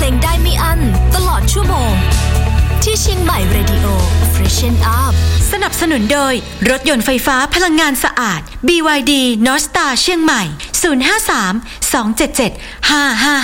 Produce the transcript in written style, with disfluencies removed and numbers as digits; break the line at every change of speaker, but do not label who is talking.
งได้ไม่อั้นตลอดชั่วโมงที่เชียงใหม่ Radio Freshen Up
สนับสนุนโดยรถยนต์ไฟฟ้าพลังงานสะอาด BYD North Star เชียงใหม่053 277 5555